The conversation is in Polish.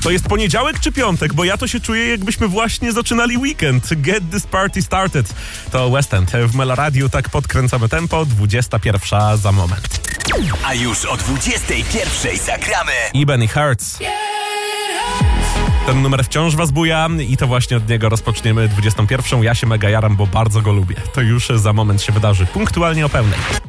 To jest poniedziałek czy piątek? Bo ja to się czuję, jakbyśmy właśnie zaczynali weekend. Get this party started. To West End. W Meloradiu tak podkręcamy tempo. 21 za moment. A już o 21 zagramy Eben i Hertz. Ten numer wciąż was buja i to właśnie od niego rozpoczniemy 21. Ja się mega jaram, bo bardzo go lubię. To już za moment się wydarzy. Punktualnie o pełnej.